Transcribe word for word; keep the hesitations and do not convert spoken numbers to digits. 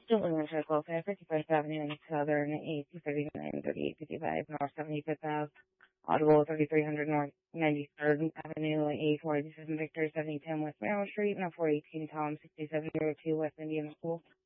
Dublin Circle, fifty-first Avenue and Southern, eighty thirty-nine, thirty-eight fifty-five, North seventy-fifth Ave, Audible, thirty-three hundred North ninety-third Avenue, A four eighty-seven Victor, seventy ten West Maryland Street, and four eighteen Tom, sixty-seven oh two West Indian School.